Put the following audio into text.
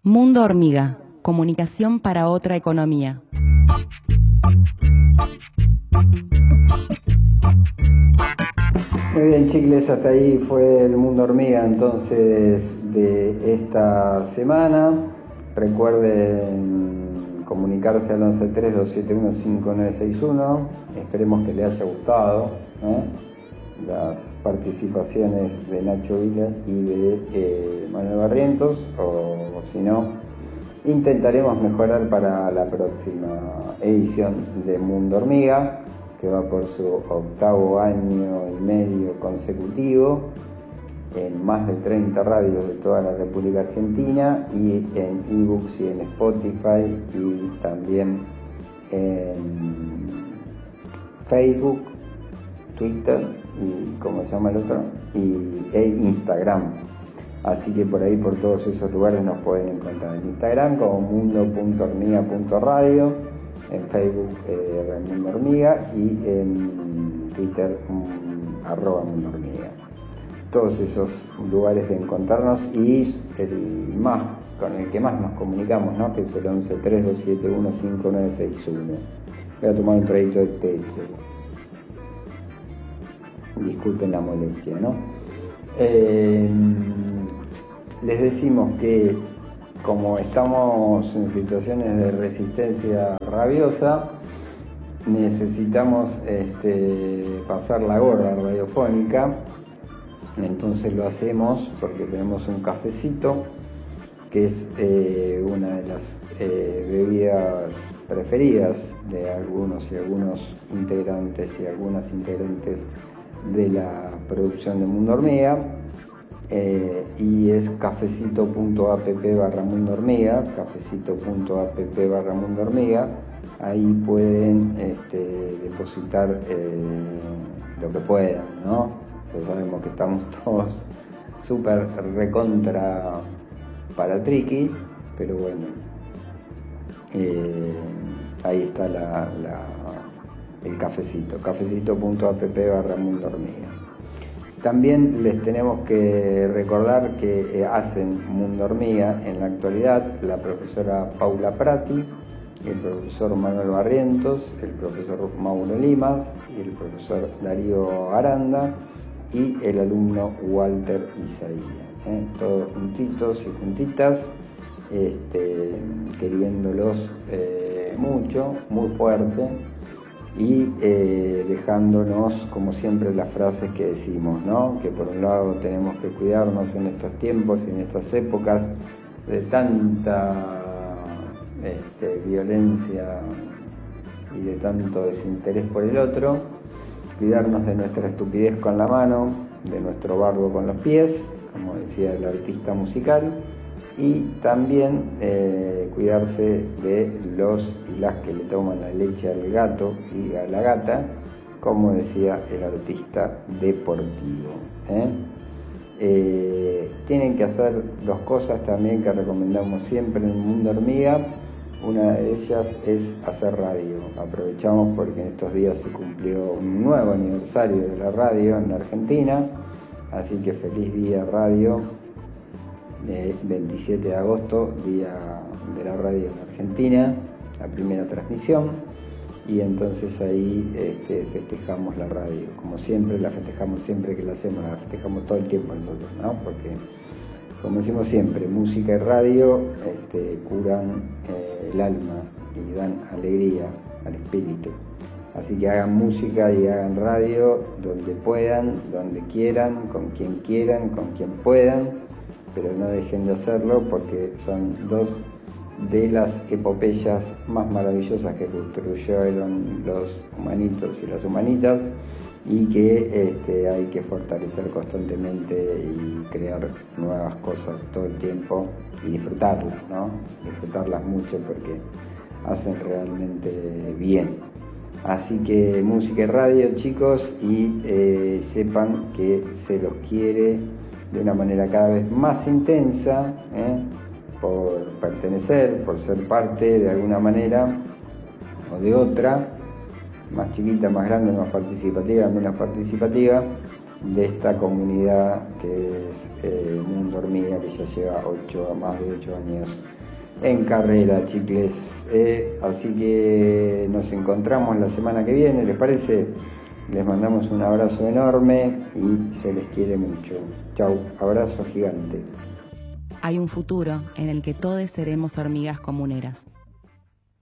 Mundo Hormiga, comunicación para otra economía. Muy bien, chicles, hasta ahí fue el Mundo Hormiga entonces de esta semana. Recuerden comunicarse al 1132715961. Esperemos que les haya gustado las participaciones de Nacho Vila y de Manuel Barrientos, o si no, intentaremos mejorar para la próxima edición de Mundo Hormiga, que va por su 8º año y medio consecutivo, en más de 30 radios de toda la República Argentina, y en ebooks y en Spotify, y también en Facebook, Twitter y ¿cómo se llama el otro? E Instagram. Así que por ahí, por todos esos lugares nos pueden encontrar en Instagram como mundo.hormiga.radio, en Facebook Mundo Hormiga, y en Twitter @Mundo Hormiga. Todos esos lugares de encontrarnos, y el más con el que más nos comunicamos, ¿no?, que es el 1132715961. Voy a tomar un traguito de té. Disculpen la molestia, ¿no? Les decimos que como estamos en situaciones de resistencia rabiosa, necesitamos pasar la gorra radiofónica. Entonces lo hacemos porque tenemos un cafecito, que es una de las bebidas preferidas de algunos integrantes y algunas integrantes de la producción de Mundo Hormiga, y es cafecito.app/Mundo Hormiga, cafecito.app/Mundo Hormiga. Ahí pueden depositar lo que puedan, ¿no? Ya sabemos que estamos todos súper recontra para triqui, pero bueno, ahí está el cafecito, cafecito.app/Mundo Hormiga. También les tenemos que recordar que hacen Mundo Hormiga en la actualidad la profesora Paula Prati, el profesor Manuel Barrientos, el profesor Mauro Limas y el profesor Darío Aranda y el alumno Walter Isaía, todos juntitos y juntitas, queriéndolos mucho, muy fuerte, y dejándonos, como siempre, las frases que decimos, ¿no? Que por un lado tenemos que cuidarnos en estos tiempos y en estas épocas de tanta violencia y de tanto desinterés por el otro, cuidarnos de nuestra estupidez con la mano, de nuestro bardo con los pies, como decía el artista musical, y también cuidarse de los y las que le toman la leche al gato y a la gata, como decía el artista deportivo. Tienen que hacer dos cosas también que recomendamos siempre en el Mundo Hormiga. Una de ellas es hacer radio. Aprovechamos porque en estos días se cumplió un nuevo aniversario de la radio en Argentina, así que feliz día radio, 27 de agosto, día de la radio en Argentina, la primera transmisión, y entonces ahí festejamos la radio, como siempre, la festejamos siempre que la hacemos, la festejamos todo el tiempo nosotros, ¿no? Porque, como decimos siempre, música y radio curan el alma y dan alegría al espíritu. Así que hagan música y hagan radio donde puedan, donde quieran, con quien puedan, pero no dejen de hacerlo, porque son dos de las epopeyas más maravillosas que construyeron los humanitos y las humanitas, y que hay que fortalecer constantemente y crear nuevas cosas todo el tiempo y disfrutarlas, ¿no? Disfrutarlas mucho porque hacen realmente bien. Así que música y radio, chicos, y sepan que se los quiere de una manera cada vez más intensa, por pertenecer, por ser parte de alguna manera o de otra, más chiquita, más grande, más participativa, menos participativa, de esta comunidad que es Mundo Hormiga, que ya lleva más de 8 años en carrera, chicles. Así que nos encontramos la semana que viene, ¿les parece? Les mandamos un abrazo enorme y se les quiere mucho. Chau, abrazo gigante. Hay un futuro en el que todos seremos hormigas comuneras.